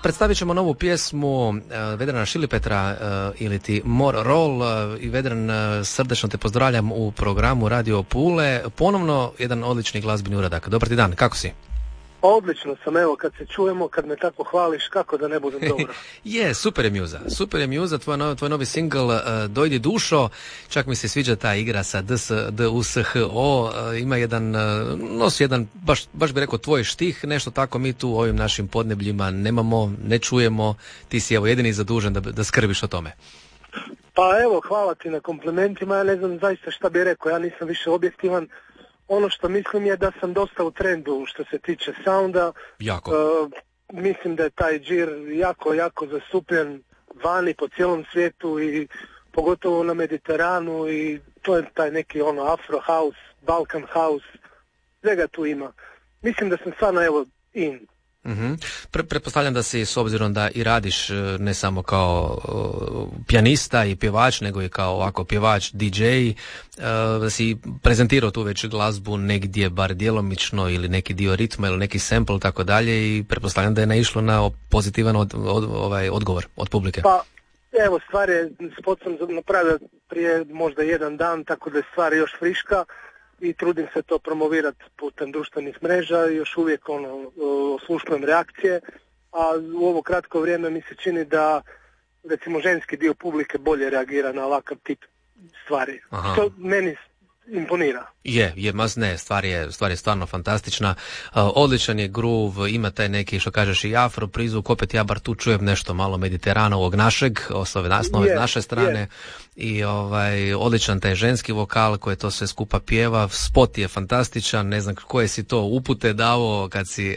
predstavit ćemo novu pjesmu Vedrana Šilipetra ili ti More Roll i Vedran, srdečno te pozdravljam u programu Radio Pule. Ponovno jedan odlični glazbeni uradak. Dobar ti dan, kako si? Odlično sam, evo, kad se čujemo, kad me tako hvališ, kako da ne budem dobro. Super je Mjuza, tvoj novi singl Dojdi dušo, čak mi se sviđa ta igra sa D-U-S-H-O, ima nosi jedan, baš bi rekao tvoj štih, nešto tako mi tu u ovim našim podnebljima nemamo, ne čujemo, ti si evo jedini zadužen da skrbiš o tome. Pa evo, hvala ti na komplimentima, ja ne znam zaista šta bi rekao, ja nisam više objektivan. Ono što mislim je da sam dosta u trendu što se tiče sounda. Jako. Mislim da je taj džir jako zastupljen vani po cijelom svijetu i pogotovo na Mediteranu i to je taj neki Afro house, Balkan house, svega tu ima. Mislim da sam stvarno in. Mm-hmm. Pretpostavljam da si, s obzirom da i radiš ne samo kao pijanista i pjevač, nego i kao ovako pjevač, DJ, da si prezentirao tu već glazbu negdje, bar djelomično, ili neki dio ritma ili neki sample, tako dalje, i pretpostavljam da je naišlo na pozitivan odgovor od publike. Pa, evo, stvar je, spot sam napravio prije možda jedan dan, tako da je stvar još friška. I trudim se to promovirati putem društvenih mreža i još uvijek osluškujem reakcije, a u ovo kratko vrijeme mi se čini da recimo ženski dio publike bolje reagira na ovakav tip stvari. Aha. Što meni imponira. Stvar je stvarno fantastična. Odličan je groove, ima taj neki, što kažeš, i afro prizvuk, opet ja bar tu čujem nešto malo mediteranovog našeg, s naše strane. I odličan taj ženski vokal koji to sve skupa pjeva, spot je fantastičan, ne znam koje si to upute dao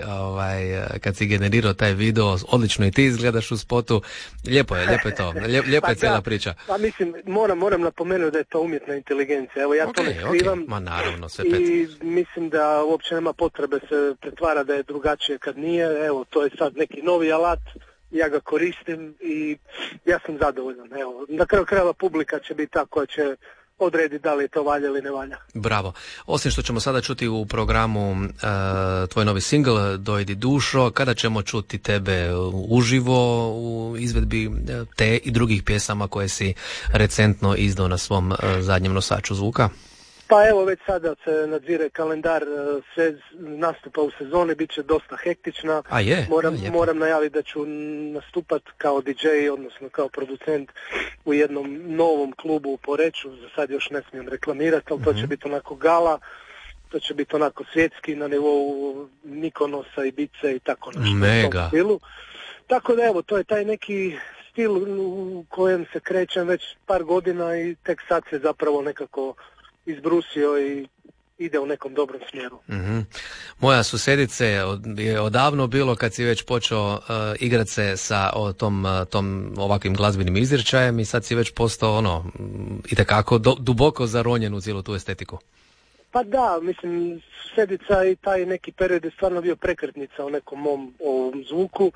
kad si generirao taj video, odlično i ti izgledaš u spotu, lijepo je to, lijepa je cijela priča. Pa mislim, moram napomenuti da je to umjetna inteligencija, evo ja to ne skrivam. Ma naravno, sve pet. I mislim da uopće nema potrebe se pretvara da je drugačije kad nije, evo to je sad neki novi alat, ja ga koristim i ja sam zadovoljan. Evo, na kraju krajeva publika će biti ta koja će odrediti da li je to valja ili ne valja. Bravo. Osim što ćemo sada čuti u programu tvoj novi singl Dojdi dušo, kada ćemo čuti tebe uživo u izvedbi te i drugih pjesama koje si recentno izdao na svom zadnjem nosaču zvuka? Pa evo, već sada se nadzire kalendar sve nastupa u sezoni, bit će dosta hektična. Moram najaviti da ću nastupat kao DJ, odnosno kao producent u jednom novom klubu u Poreču. Za sad još ne smijem reklamirati, ali to će biti onako gala, to će biti onako svjetski na nivou Nikonosa, Ibice i tako nešto. Mega. U tom stilu. Tako da evo, to je taj neki stil u kojem se krećem već par godina i tek sad se zapravo nekako izbrusio i ide u nekom dobrom smjeru. Mm-hmm. Moja susedice je odavno bilo kad si već počeo igrati se sa tom ovakvim glazbenim izričajem i sad si već postao itekako duboko zaronjen u cijelu tu estetiku. Pa da, mislim, susedica i taj neki period je stvarno bio prekretnica u nekom mom ovom zvuku.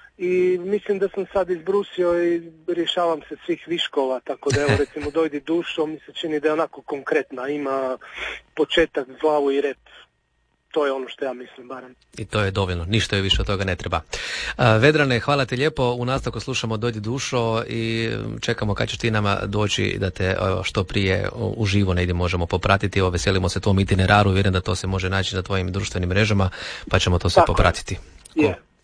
I mislim da sam sad izbrusio i rješavam se svih viškova, tako da evo recimo Dojdi dušo mi se čini da je onako konkretna, ima početak, glavu i rep. To je ono što ja mislim barem. I to je dovoljno, ništa je više od toga ne treba. Vedrane, hvala ti lijepo, u nastavku slušamo Dojdi dušo i čekamo kad ćeš ti nama doći da te što prije uživo negdje možemo popratiti. Veselimo se tvom itineraru, vjerujem da to se može naći na tvojim društvenim mrežama, pa ćemo to sve popratiti.